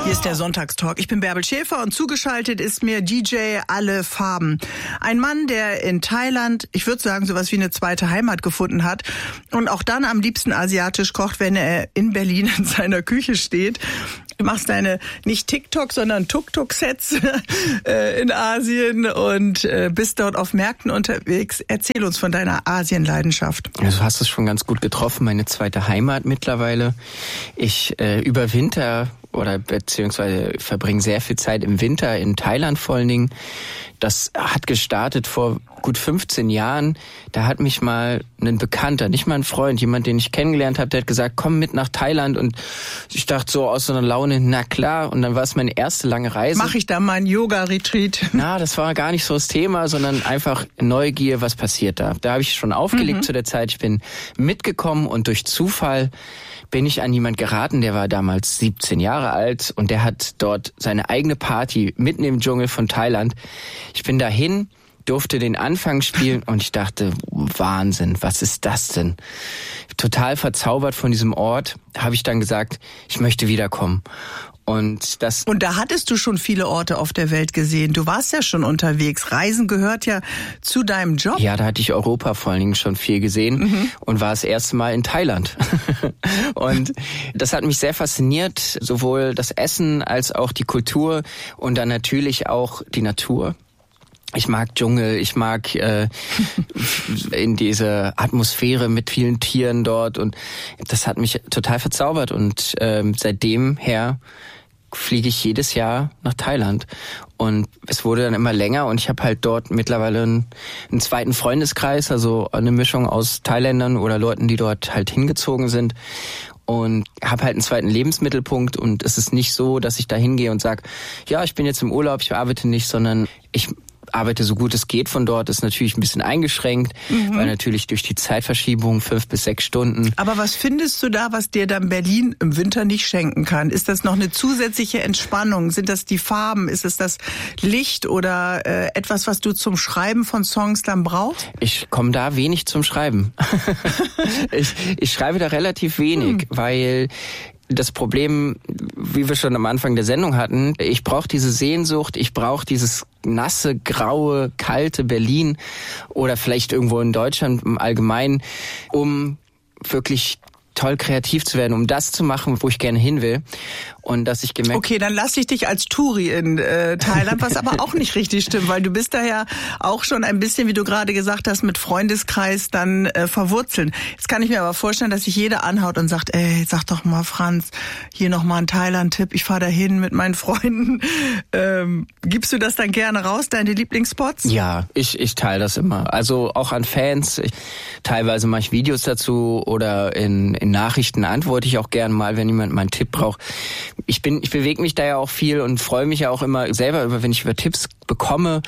Hier ist der Sonntagstalk. Ich bin Bärbel Schäfer und zugeschaltet ist mir DJ Alle Farben. Ein Mann, der in Thailand, ich würde sagen, sowas wie eine zweite Heimat gefunden hat und auch dann am liebsten asiatisch kocht, wenn er in Berlin in seiner Küche steht. Du machst deine nicht TikTok, sondern Tuk-Tuk-Sets in Asien und bist dort auf Märkten unterwegs. Erzähl uns von deiner Asienleidenschaft. Also du hast es schon ganz gut getroffen, meine zweite Heimat mittlerweile. Ich überwinter oder beziehungsweise verbringe sehr viel Zeit im Winter in Thailand vor allen Dingen. Das hat gestartet vor gut 15 Jahren. Da hat mich mal ein Bekannter, nicht mal ein Freund, jemand, den ich kennengelernt habe, der hat gesagt, komm mit nach Thailand. Und ich dachte so aus so einer Laune, na klar. Und dann war es meine erste lange Reise. Mache ich da mal ein Yoga-Retreat? Na, das war gar nicht so das Thema, sondern einfach Neugier, was passiert da. Da habe ich schon aufgelegt zu der Zeit. Ich bin mitgekommen und durch Zufall bin ich an jemand geraten, der war damals 17 Jahre alt und der hat dort seine eigene Party mitten im Dschungel von Thailand. Ich bin dahin, durfte den Anfang spielen und ich dachte, Wahnsinn, was ist das denn? Total verzaubert von diesem Ort, habe ich dann gesagt, ich möchte wiederkommen. Und da hattest du schon viele Orte auf der Welt gesehen. Du warst ja schon unterwegs. Reisen gehört ja zu deinem Job. Ja, da hatte ich Europa vor allen Dingen schon viel gesehen und war das erste Mal in Thailand. Und das hat mich sehr fasziniert, sowohl das Essen als auch die Kultur und dann natürlich auch die Natur. Ich mag Dschungel, ich mag in diese Atmosphäre mit vielen Tieren dort und das hat mich total verzaubert und seitdem her fliege ich jedes Jahr nach Thailand und es wurde dann immer länger und ich habe halt dort mittlerweile einen zweiten Freundeskreis, also eine Mischung aus Thailändern oder Leuten, die dort halt hingezogen sind. Und habe halt einen zweiten Lebensmittelpunkt und es ist nicht so, dass ich da hingehe und sage, ja, ich bin jetzt im Urlaub, ich arbeite nicht, sondern ich arbeite so gut es geht von dort, ist natürlich ein bisschen eingeschränkt, weil natürlich durch die Zeitverschiebung 5 bis 6 Stunden. Aber was findest du da, was dir dann Berlin im Winter nicht schenken kann? Ist das noch eine zusätzliche Entspannung? Sind das die Farben? Ist es das Licht oder etwas, was du zum Schreiben von Songs dann brauchst? Ich komme da wenig zum Schreiben. ich schreibe da relativ wenig, weil das Problem, wie wir schon am Anfang der Sendung hatten, ich brauche diese Sehnsucht, ich brauche dieses nasse, graue, kalte Berlin oder vielleicht irgendwo in Deutschland im Allgemeinen, um wirklich toll kreativ zu werden, um das zu machen, wo ich gerne hin will. Und dass ich gemerkt... Okay, dann lass ich dich als Touri in Thailand, was aber auch nicht richtig stimmt, weil du bist da ja auch schon ein bisschen, wie du gerade gesagt hast, mit Freundeskreis dann verwurzeln. Jetzt kann ich mir aber vorstellen, dass sich jeder anhaut und sagt, ey, sag doch mal, Franz, hier nochmal ein Thailand-Tipp, ich fahre da hin mit meinen Freunden. Gibst du das dann gerne raus, deine Lieblingsspots? Ja, ich teile das immer. Also auch an Fans. Teilweise mache ich Videos dazu oder in Nachrichten antworte ich auch gerne mal, wenn jemand mal einen Tipp braucht. Ich bewege mich da ja auch viel und freue mich ja auch immer selber, wenn ich über Tipps bekomme.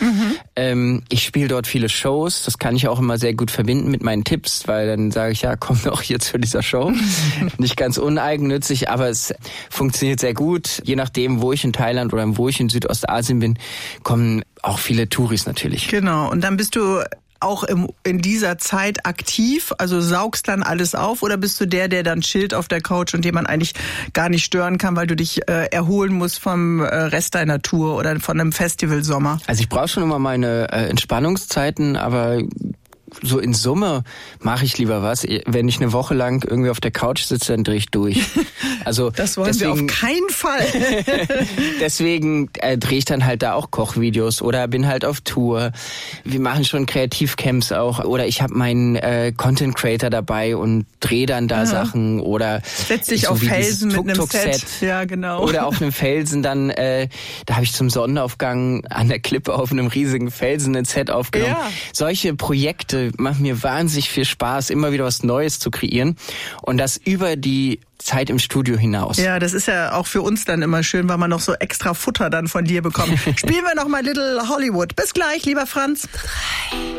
Ich spiele dort viele Shows. Das kann ich auch immer sehr gut verbinden mit meinen Tipps, weil dann sage ich, ja, komm doch hier zu dieser Show. Nicht ganz uneigennützig, aber es funktioniert sehr gut. Je nachdem, wo ich in Thailand oder wo ich in Südostasien bin, kommen auch viele Touris natürlich. Genau. Und dann bist du auch in dieser Zeit aktiv, also saugst dann alles auf oder bist du der dann chillt auf der Couch und den man eigentlich gar nicht stören kann, weil du dich erholen musst vom Rest deiner Tour oder von einem Festivalsommer? Also ich brauche schon immer meine Entspannungszeiten, aber so in Summe mache ich lieber was. Wenn ich eine Woche lang irgendwie auf der Couch sitze, dann drehe ich durch. Also das wollen wir auf keinen Fall. Deswegen drehe ich dann halt da auch Kochvideos oder bin halt auf Tour. Wir machen schon Kreativcamps auch. Oder ich habe meinen Content Creator dabei und drehe dann da Sachen. Oder setz dich auf Felsen mit einem Set. Ja, genau. Oder auf einem Felsen dann, da habe ich zum Sonnenaufgang an der Klippe auf einem riesigen Felsen ein Set aufgenommen. Ja. Solche Projekte macht mir wahnsinnig viel Spaß, immer wieder was Neues zu kreieren und das über die Zeit im Studio hinaus. Ja, das ist ja auch für uns dann immer schön, weil man noch so extra Futter dann von dir bekommt. Spielen wir noch mal Little Hollywood. Bis gleich, lieber Franz.